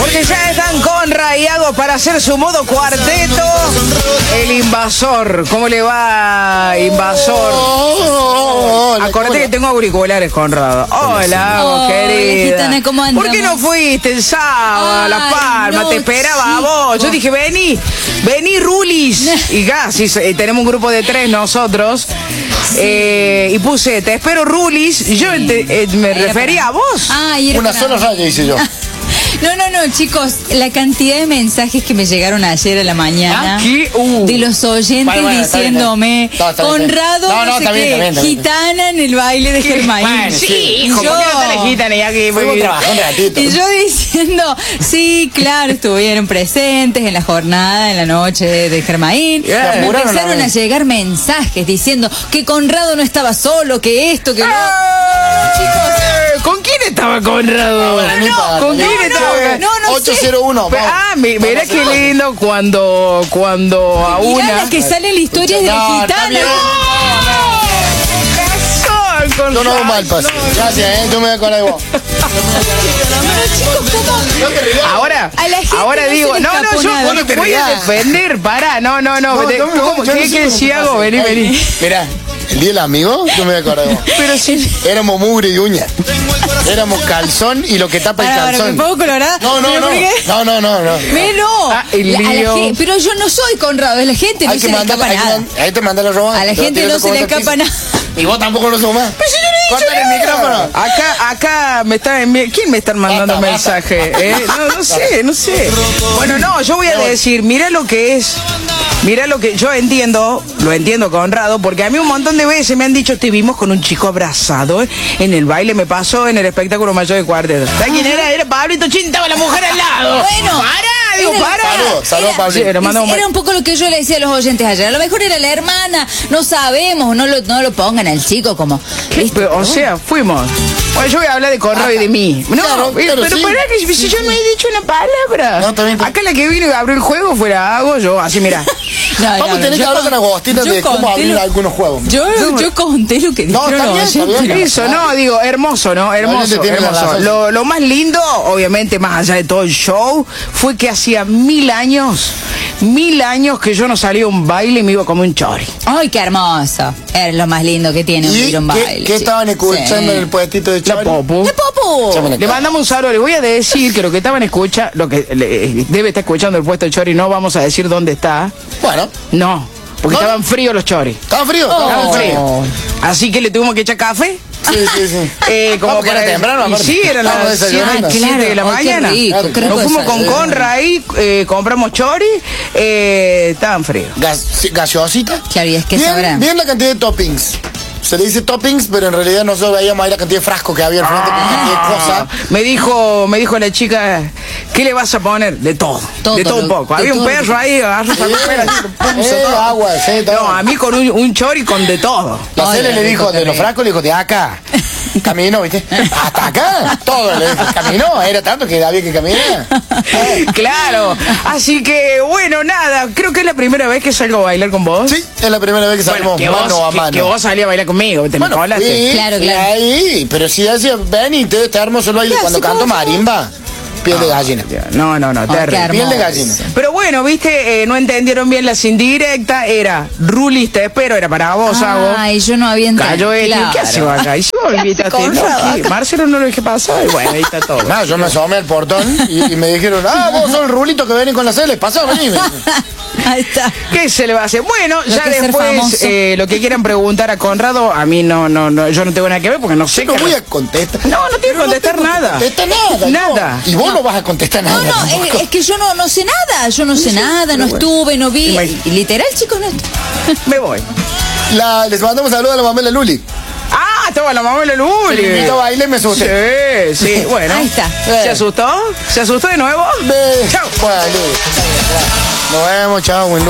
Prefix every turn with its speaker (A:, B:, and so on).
A: Porque ya están Conra y Hago para hacer su modo cuarteto. El invasor. ¿Cómo le va, invasor? Acordate que tengo auriculares, Conrado. Hola, Hago, querida.
B: Gitana, ¿cómo andamos?
A: ¿Por qué no fuiste el sábado a La Palma?
B: No,
A: te esperaba a vos. Yo dije, vení, Rulis. Y casi tenemos un grupo de 3 nosotros. Y puse, te espero, Rulis. Y yo me refería a vos.
C: Una sola raya hice yo.
B: No, chicos, la cantidad de mensajes que me llegaron ayer a la mañana de los oyentes diciéndome, Conrado, no sé qué, Gitana en el baile de Germain.
A: Sí, hijo, ¿por qué no está la Gitana? Ya que
B: y yo diciendo, sí, claro, estuvieron presentes en la jornada, en la noche de Germain. Empezaron a llegar mensajes diciendo que Conrado no estaba solo, que esto, que lo... Chicos,
A: ¿con quién estaba Conrado? ¿Con quién estaba?
B: No
C: 801.
A: Mira qué lindo cuando a una.
B: Mirá la que sale en la historia de la Gitana.
C: Yo no hago mal paso. Gracias, yo me voy a acordar de vos.
A: Ahora digo, yo voy a defender, pará, no. ¿Qué decía Hago? Vení.
C: Mirá, el día del amigo, yo me voy a acordar de vos.
A: Pero sí.
C: Éramos mugre y uña. Éramos calzón y lo que tapa el calzón.
B: ¿Me pongo colorada?
C: No.
B: Pero yo no soy Conrado, es la gente, no se le escapa nada.
C: Ahí te manda la roba.
B: A la gente no se le escapa nada.
C: Y vos tampoco lo sumás.
B: Pero si yo no he dicho
C: Corta el micrófono.
A: Acá me está ¿quién me está mandando mensaje? No sé. Bueno, yo voy a decir, mira lo que yo lo entiendo, Conrado, porque a mí un montón de veces me han dicho, te vimos con un chico abrazado en el baile, me pasó en el espectáculo mayor de cuarteto. ¿Sabes quién era? Era Pablito Chin, estaba la mujer al lado.
B: Bueno.
A: Para.
C: Saludos, Pablito.
B: Era un poco lo que yo le decía a los oyentes ayer. A lo mejor era la hermana, no sabemos, no lo pongan al chico como...
A: O sea, fuimos. Bueno, yo voy a hablar de Conrado y de mí. No, pero
C: sí.
A: pará que si yo no he dicho una palabra.
C: No, también.
A: Acá la que vino y abrió el juego fuera Hago, yo, así mirá.
C: Vamos a tener que hablar con Agostina de cómo abrir algunos juegos.
B: Yo conté lo que dijeron los oyentes.
A: Eso, digo, hermoso, ¿no? Hermoso. Lo más lindo, obviamente, más allá de todo el show, fue que hacía 1000 años que yo no salía a un baile y me iba como un chori.
B: Ay, qué hermoso. Es lo más lindo que tiene un baile.
C: ¿Qué estaban escuchando en el puestito de chori?
A: La Popu. Le mandamos un saludo. Le voy a decir que lo que estaban escuchando, lo que debe estar escuchando el puesto de chori, no vamos a decir dónde está.
C: Bueno.
A: No, porque estaban fríos los choris.
C: ¿Estaban fríos?
A: Estaban fríos. Así que le tuvimos que echar café.
C: Sí.
A: Como
C: para era temprano,
A: sí, eran las 7 de la mañana. Nos fuimos con Conra ahí, compramos chori, estaban fríos.
C: ¿Gaseosita?
B: Claro, y es que sabrán.
C: Bien la cantidad de toppings. Se le dice toppings, pero en realidad nosotros veíamos ahí la cantidad de frascos que había al frente con cantidad de cosas.
A: Me dijo la chica, ¿qué le vas a poner? De todo un poco. Había un perro ahí, agarró
C: agua,
A: no, a mí con un chori con de todo.
C: La Cele le dijo, de los frascos le dijo, de acá. Caminó, ¿viste? Hasta acá. Todo le caminó, era tanto que había que caminar.
A: Claro. Así que, bueno, nada, creo que es la primera vez que salgo a bailar con vos.
C: Sí, es la primera vez que salimos mano a mano.
A: Que vos salías a bailar conmigo, te me colaste.
C: Sí,
B: claro.
C: Ahí, pero si decía, ven y te está hermoso el baile cuando canto marimba. Piel de gallina.
A: No, terrible.
C: Piel de gallina.
A: Pero bueno, viste, no entendieron bien las indirectas. Era Rulis, te espero, era para vos, Hago.
B: Ay, yo no había entendido.
A: Cayó ¿qué hace acá? Y si vos invitaste, Marcelo no lo dejé pasar. Y bueno, ahí está todo.
C: No, yo me asomé al portón y me dijeron, vos sos el Rulito que viene con la Cele. Pasá, vení.
B: Ahí está.
A: ¿Qué se le va a hacer? Bueno, ya después, lo que quieran preguntar a Conrado, a mí no, yo no tengo nada que ver porque no sé.
C: No voy a contestar.
A: No tengo que contestar nada.
C: Contesta nada.
A: Nada.
C: Y vos no vas a contestar nada.
B: No, es que yo no sé nada. Yo no sé nada, no estuve, no vi. Y literal, chicos, no.
A: Me voy.
C: Les mandamos saludos a la mamá de la Luli.
A: Estaba la mamá de la Luli.
C: Me invitó a bailar y me asusté.
A: Sí, bueno.
B: Ahí está.
A: ¿Se asustó? ¿Se asustó de nuevo?
C: Chao. Bueno, nos vemos, chao.